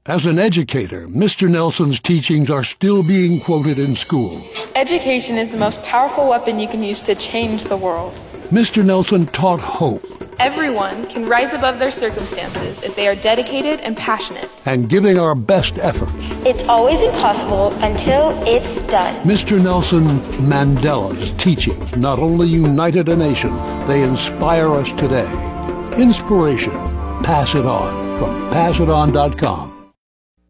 As an educator, Mr. Nelson's teachings are still being quoted in schools. Education is the most powerful weapon you can use to change the world. Mr. Nelson taught hope. Everyone can rise above their circumstances if they are dedicated and passionate. And giving our best efforts. It's always impossible until it's done. Mr. Nelson Mandela's teachings not only united a nation, they inspire us today. Inspiration. Pass it on from PassItOn.com.